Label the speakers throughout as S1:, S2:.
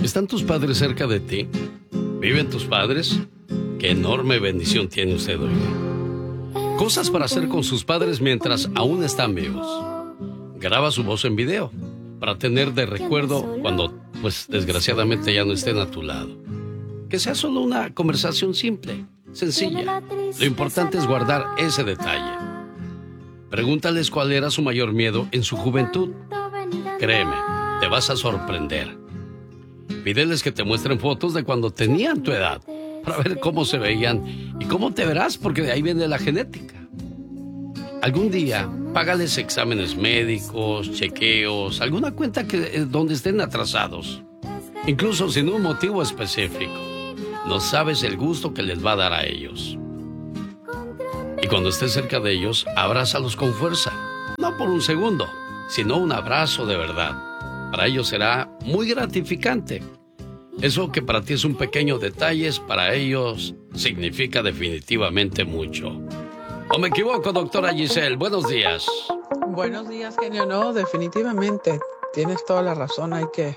S1: ¿Están tus padres cerca de ti? ¿Viven tus padres? Qué enorme bendición tiene usted hoy. Cosas para hacer con sus padres mientras aún están vivos. Graba su voz en video para tener de recuerdo cuando, pues, desgraciadamente ya no estén a tu lado. Que sea solo una conversación simple, sencilla. Lo importante es guardar ese detalle. Pregúntales cuál era su mayor miedo en su juventud. Créeme, te vas a sorprender. Pídeles que te muestren fotos de cuando tenían tu edad, para ver cómo se veían y cómo te verás, porque de ahí viene la genética. Algún día, págales exámenes médicos, chequeos, alguna cuenta donde estén atrasados, incluso sin un motivo específico. No sabes el gusto que les va a dar a ellos. Y cuando estés cerca de ellos, abrázalos con fuerza, no por un segundo, sino un abrazo de verdad. Para ellos será muy gratificante. Eso que para ti es un pequeño detalle, para ellos significa definitivamente mucho. ¿O me equivoco, doctora Giselle? Buenos días.
S2: Buenos días, genio. No, definitivamente. Tienes toda la razón. Hay que,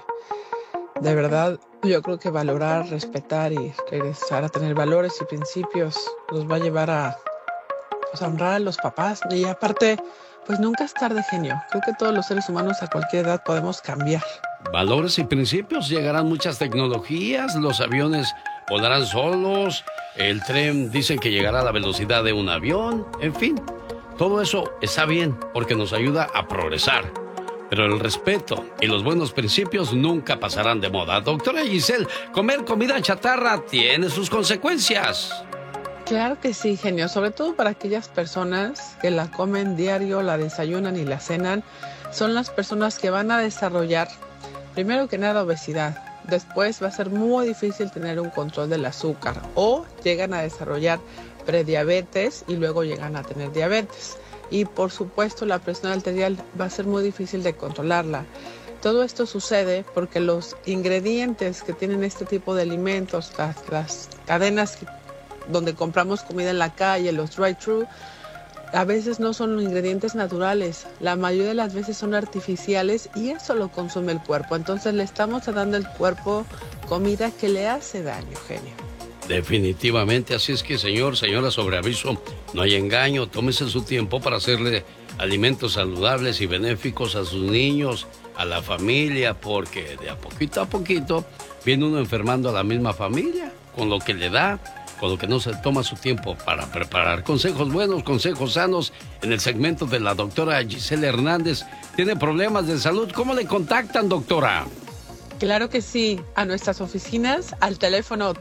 S2: de verdad, yo creo que valorar, respetar y regresar a tener valores y principios nos va a llevar a, pues, a honrar a los papás. Y aparte, pues nunca es tarde, genio. Creo que todos los seres humanos a cualquier edad podemos cambiar.
S1: Valores y principios, llegarán muchas tecnologías, los aviones volarán solos, el tren dicen que llegará a la velocidad de un avión, en fin, todo eso está bien porque nos ayuda a progresar. Pero el respeto y los buenos principios nunca pasarán de moda. Doctora Giselle, comer comida chatarra tiene sus consecuencias.
S2: Claro que sí, genio, sobre todo para aquellas personas que la comen diario, la desayunan y la cenan, son las personas que van a desarrollar, primero que nada, obesidad. Después va a ser muy difícil tener un control del azúcar o llegan a desarrollar prediabetes y luego llegan a tener diabetes. Y por supuesto la presión arterial va a ser muy difícil de controlarla. Todo esto sucede porque los ingredientes que tienen este tipo de alimentos, las cadenas donde compramos comida en la calle, los drive-thru, a veces no son ingredientes naturales, la mayoría de las veces son artificiales y eso lo consume el cuerpo. Entonces le estamos dando al cuerpo comida que le hace daño, genio.
S1: Definitivamente, así es que señora, sobre aviso, no hay engaño, tómese su tiempo para hacerle alimentos saludables y benéficos a sus niños, a la familia, porque de a poquito viene uno enfermando a la misma familia, con lo que le da, con lo que no se toma su tiempo para preparar. Consejos buenos, consejos sanos en el segmento de la doctora Giselle Hernández. ¿Tiene problemas de salud? ¿Cómo le contactan, doctora?
S2: Claro que sí, a nuestras oficinas, al teléfono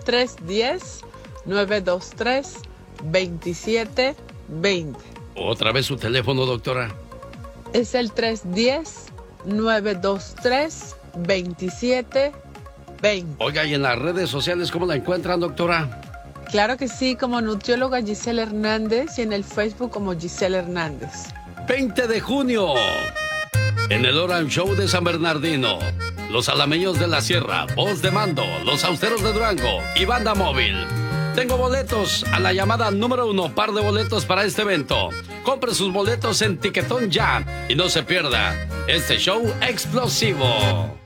S2: 310-923-2720.
S1: ¿Otra vez su teléfono, doctora?
S2: Es el 310-923-2720.
S1: Oiga, ¿y en las redes sociales cómo la encuentran, doctora?
S2: Claro que sí, como nutrióloga Giselle Hernández y en el Facebook como Giselle Hernández.
S1: 20 de junio, en el Orange Show de San Bernardino, los Alameños de la Sierra, Voz de Mando, los Austeros de Durango y Banda Móvil. Tengo boletos a la llamada número 1, par de boletos para este evento. Compre sus boletos en Tiquetón ya y no se pierda este show explosivo.